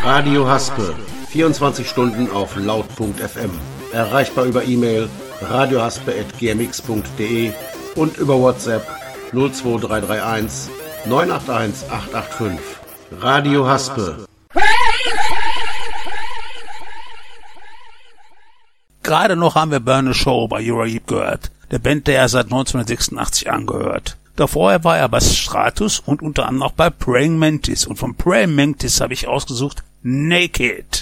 Radio Haspe, 24 Stunden auf laut.fm. Erreichbar über E-Mail radiohaspe@gmx.de und über WhatsApp 02331 981 885. Radio Haspe. Gerade noch haben wir Burn the Show bei Uriah Heep gehört, der Band, der er seit 1986 angehört. Davor war er bei Stratus und unter anderem auch bei Praying Mantis. Und von Praying Mantis habe ich ausgesucht Naked.